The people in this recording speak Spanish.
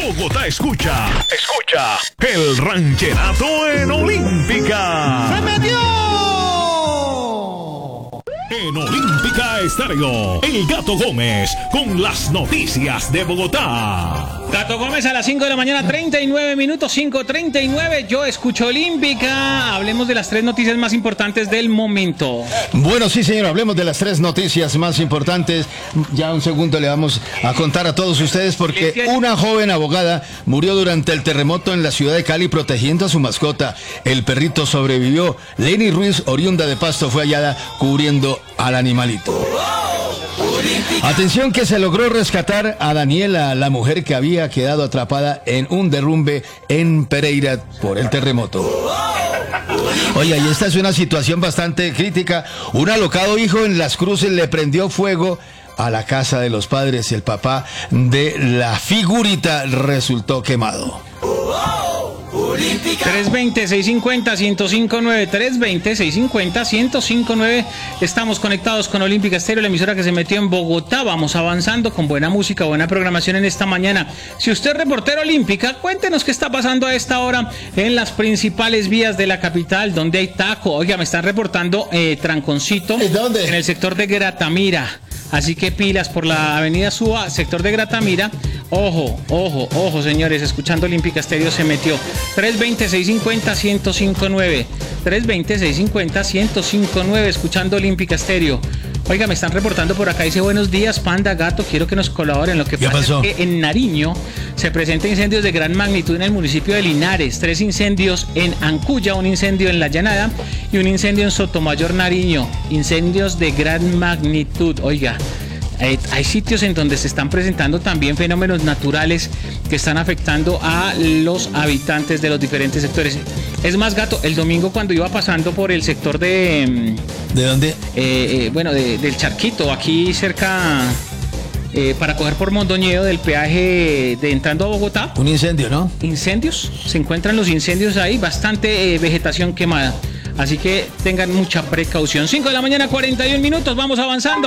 Bogotá escucha el rancherato en Olímpica. ¡Se metió! En Olímpica Estéreo, el Gato Gómez con las noticias de Bogotá. Gato Gómez a las 5 de la mañana, 39 minutos, 5:39. Yo escucho Olímpica. Hablemos de las 3 noticias más importantes del momento. Bueno, sí, señor, hablemos de las 3 noticias más importantes. Ya un segundo le vamos a contar a todos ustedes porque una joven abogada murió durante el terremoto en la ciudad de Cali protegiendo a su mascota. El perrito sobrevivió. Lenny Ruiz, oriunda de Pasto, fue hallada cubriendo al animalito. Atención que se logró rescatar a Daniela, la mujer que había quedado atrapada en un derrumbe en Pereira por el terremoto. Oye, y esta es una situación bastante crítica. Un alocado hijo en Las Cruces le prendió fuego a la casa de los padres y el papá de la figurita resultó quemado. 320-650-1059, 320-650-1059. Estamos conectados con Olímpica Estéreo, la emisora que se metió en Bogotá. Vamos avanzando con buena música, buena programación en esta mañana. Si usted es reportero Olímpica, cuéntenos qué está pasando a esta hora en las principales vías de la capital, donde hay taco. Oiga, me están reportando tranconcito. ¿Dónde? En el sector de Gratamira. Así que pilas por la avenida Suba, sector de Gratamira. Ojo, señores, escuchando Olímpica Estéreo se metió. 320-650-1059. 320-650-1059, escuchando Olímpica Estéreo. Oiga, me están reportando por acá, dice buenos días, Panda, Gato, quiero que nos colaboren. Lo que pasa es que en Nariño se presentan incendios de gran magnitud en el municipio de Linares, 3 incendios en Ancuya, un incendio en La Llanada y un incendio en Sotomayor, Nariño, incendios de gran magnitud. Oiga, hay sitios en donde se están presentando también fenómenos naturales que están afectando a los habitantes de los diferentes sectores. Es más, Gato, el domingo cuando iba pasando por el sector de... ¿De dónde? Del Charquito, aquí cerca, para coger por Mondoñedo del peaje de entrando a Bogotá. Un incendio, ¿no? Incendios, se encuentran los incendios ahí, bastante vegetación quemada. Así que tengan mucha precaución. 5 de la mañana, 41 minutos, vamos avanzando.